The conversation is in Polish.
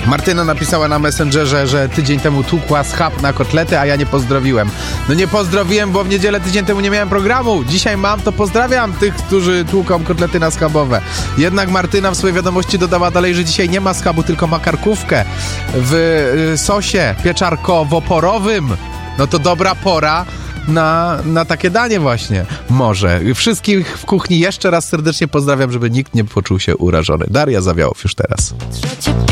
Martyna napisała na Messengerze, że tydzień temu tłukła schab na kotlety, a ja nie pozdrowiłem. No nie pozdrowiłem, bo w niedzielę tydzień temu nie miałem programu. Dzisiaj mam, to pozdrawiam tych, którzy tłuką kotlety na schabowe. Jednak Martyna w swojej wiadomości dodała dalej, że dzisiaj nie ma schabu, tylko ma karkówkę w sosie pieczarkowo-porowym. No to dobra pora na takie danie właśnie. Może. Wszystkich w kuchni jeszcze raz serdecznie pozdrawiam, żeby nikt nie poczuł się urażony. Daria Zawiałow już teraz.